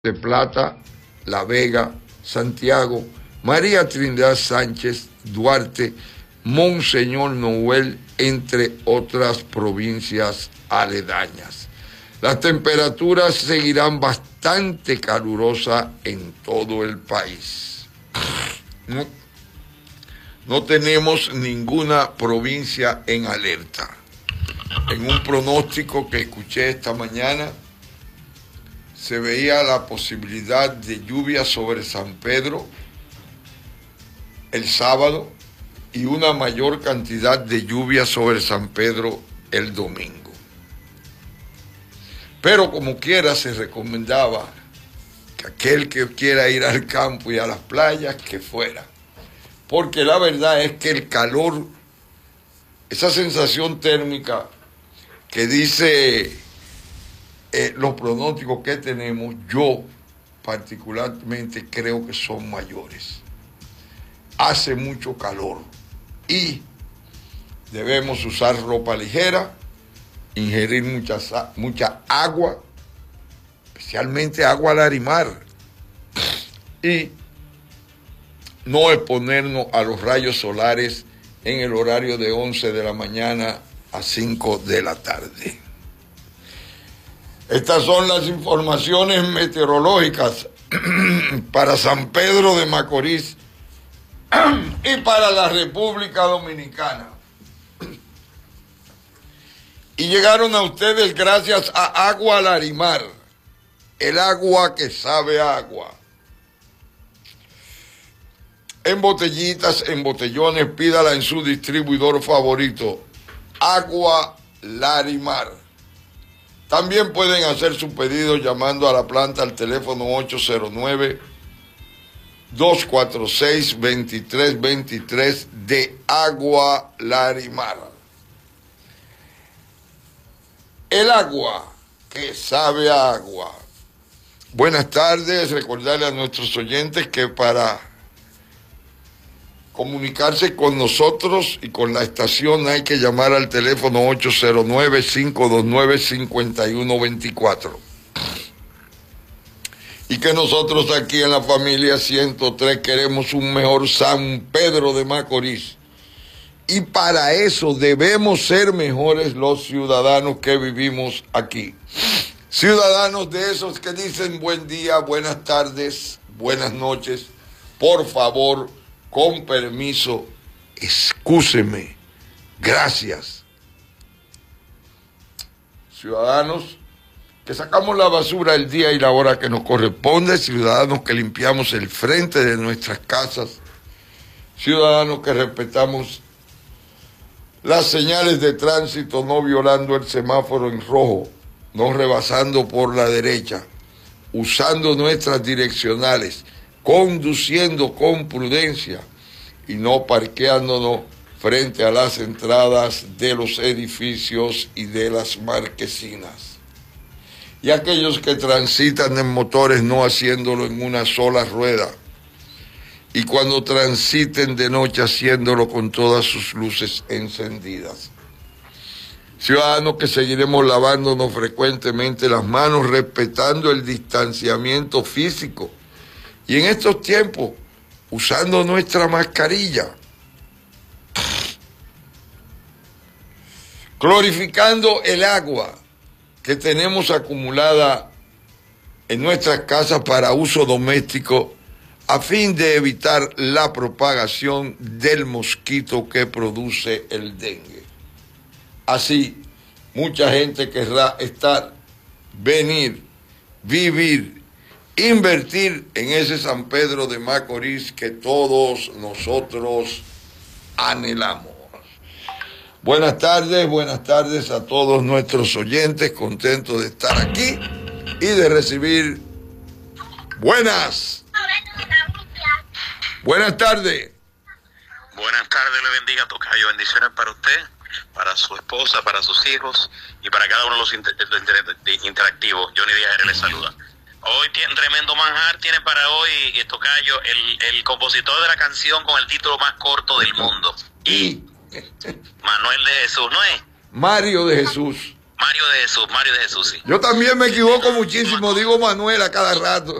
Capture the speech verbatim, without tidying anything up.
de Plata, La Vega, Santiago, María Trinidad Sánchez, Duarte, Monseñor Noel, entre otras provincias aledañas. Las temperaturas seguirán bastante calurosas en todo el país. No, no tenemos ninguna provincia en alerta. En un pronóstico que escuché esta mañana, se veía la posibilidad de lluvia sobre San Pedro el sábado y una mayor cantidad de lluvia sobre San Pedro el domingo. Pero como quiera se recomendaba que aquel que quiera ir al campo y a las playas, que fuera. Porque la verdad es que el calor, esa sensación térmica que dice eh, los pronósticos que tenemos, yo particularmente creo que son mayores. Hace mucho calor y debemos usar ropa ligera, ingerir mucha, mucha agua, especialmente agua larimar, y no exponernos a los rayos solares en el horario de once de la mañana a cinco de la tarde. Estas son las informaciones meteorológicas para San Pedro de Macorís y para la República Dominicana. Y llegaron a ustedes gracias a Agua Larimar, el agua que sabe a agua. En botellitas, en botellones, pídala en su distribuidor favorito, Agua Larimar. También pueden hacer su pedido llamando a la planta al teléfono ocho cero nueve, dos cuatro seis, dos tres dos tres de Agua Larimar. El agua que sabe a agua. Buenas tardes, recordarle a nuestros oyentes que para comunicarse con nosotros y con la estación hay que llamar al teléfono ocho cero nueve, cinco dos nueve, cinco uno dos cuatro. Y que nosotros aquí en la familia ciento tres queremos un mejor San Pedro de Macorís. Y para eso debemos ser mejores los ciudadanos que vivimos aquí. Ciudadanos de esos que dicen buen día, buenas tardes, buenas noches, por favor, con permiso, excúseme, gracias. Ciudadanos que sacamos la basura el día y la hora que nos corresponde, ciudadanos que limpiamos el frente de nuestras casas, ciudadanos que respetamos las señales de tránsito, no violando el semáforo en rojo, no rebasando por la derecha, usando nuestras direccionales, conduciendo con prudencia y no parqueándonos frente a las entradas de los edificios y de las marquesinas. Y aquellos que transitan en motores no haciéndolo en una sola rueda. Y cuando transiten de noche haciéndolo con todas sus luces encendidas. Ciudadanos que seguiremos lavándonos frecuentemente las manos, respetando el distanciamiento físico. Y en estos tiempos, usando nuestra mascarilla. Glorificando el agua que tenemos acumulada en nuestras casas para uso doméstico, a fin de evitar la propagación del mosquito que produce el dengue. Así, mucha gente querrá estar, venir, vivir, invertir en ese San Pedro de Macorís que todos nosotros anhelamos. Buenas tardes, buenas tardes a todos nuestros oyentes, contentos de estar aquí y de recibir buenas. Buenas tardes. Buenas tardes, le bendiga, tocayo. Bendiciones para usted, para su esposa, para sus hijos y para cada uno de los inter inter interactivos. Johnny Díaz le saluda. Hoy tiene tremendo manjar, tiene para hoy, eh, tocayo, el, el compositor de la canción con el título más corto del mundo. Y Manuel de Jesús, ¿no es? Mario de Jesús. Mario de Jesús, Mario de Jesús, sí. Yo también me equivoco muchísimo, digo Manuel a cada rato.